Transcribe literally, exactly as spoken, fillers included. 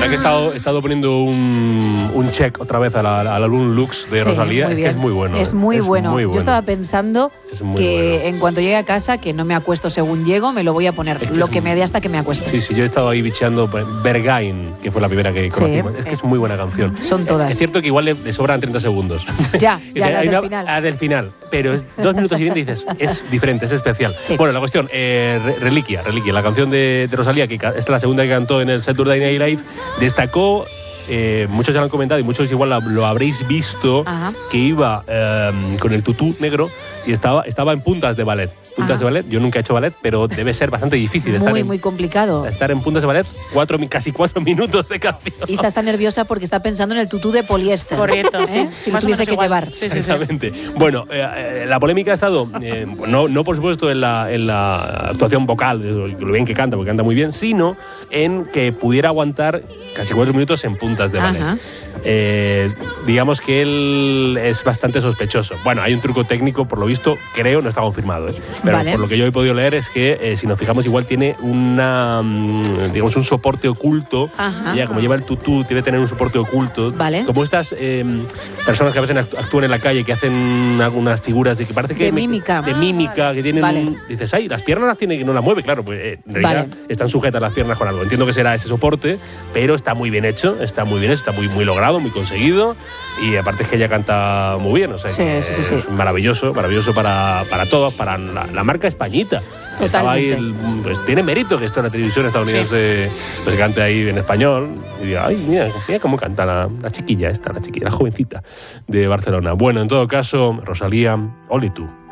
verdad que he estado, he estado poniendo un, un check otra vez al álbum Lux de Sí, Rosalía. muy Es que bien. es muy bueno. Es ¿eh? muy, es bueno. muy bueno. Yo estaba pensando que bueno. en cuanto llegue a casa, que no me acuesto según llego, me lo voy a poner. Es que lo es que muy... me dé hasta que me acueste. Sí, sí, yo he estado ahí bicheando Bergain, que fue la primera que conocimos. Sí. Es que es muy buena canción. Son todas. Es cierto que igual le, le sobran treinta segundos. Ya, ya, las del una, final. Las del final. Pero es dos minutos y veinte dices, es diferente, es especial. Sí. Bueno, la cuestión, eh, Reliquia, Reliquia, la canción de, de Rosalía, que esta es la segunda que cantó en el Saturday Night Live, destacó, eh, muchos ya lo han comentado y muchos igual lo, lo habréis visto, Ajá. que iba eh, con el tutú negro y estaba, estaba en puntas de ballet. Puntas Ajá. de ballet, yo nunca he hecho ballet, pero debe ser bastante difícil. Muy, estar en, muy complicado. Estar en puntas de ballet, cuatro, casi cuatro minutos de canción. Isa está nerviosa porque está pensando en el tutú de poliéster. Correcto, ¿eh? sí. Si lo tuviese que igual. llevar. Sí, sí, sí. Exactamente. Bueno, eh, eh, la polémica ha estado, eh, no, no por supuesto en la, en la actuación vocal, lo bien que canta, porque canta muy bien, sino en que pudiera aguantar casi cuatro minutos en puntas de ballet. Eh, digamos que él es bastante sospechoso. Bueno, hay un truco técnico, por lo visto, creo, no está confirmado, ¿eh? Pero vale. por lo que yo he podido leer es que, eh, si nos fijamos, igual tiene una, mm, digamos, un soporte oculto. Ajá. Ella, como lleva el tutú, debe tener un soporte oculto. Vale. Como estas eh, personas que a veces actúan en la calle, que hacen algunas figuras de que parece que... De mímica. De mímica, que tienen... Vale. Un, dices, ay, las piernas las tiene que no las mueve, claro, pues eh, en realidad Vale. están sujetas las piernas con algo. Entiendo que será ese soporte, pero está muy bien hecho, está muy bien hecho, está muy, muy logrado, muy conseguido. Y aparte es que ella canta muy bien, o sea, sí, sí, sí, sí. es maravilloso, maravilloso para, para todos, para la, la marca Españita. Estaba ahí el, pues, tiene mérito que esto en la televisión estadounidense, sí, pues cante ahí en español. Y diga, ay, mira, mira cómo canta la, la chiquilla esta, la chiquilla, la jovencita de Barcelona. Bueno, en todo caso, Rosalía, ole tú.